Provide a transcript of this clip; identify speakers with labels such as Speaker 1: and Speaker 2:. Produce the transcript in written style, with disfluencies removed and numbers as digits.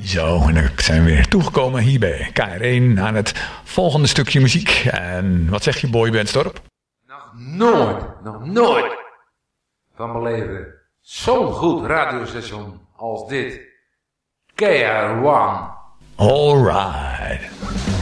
Speaker 1: Zo, en dan zijn we weer toegekomen hier bij KR1 aan het volgende stukje muziek. En wat zeg je, Boy Bendstorp?
Speaker 2: Nog nooit van mijn leven zo'n goed radiostation als dit. KR1.
Speaker 1: All right.